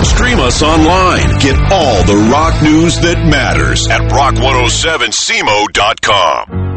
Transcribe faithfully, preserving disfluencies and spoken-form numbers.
Stream us online. Get all the rock news that matters at rock one oh seven C M O dot com.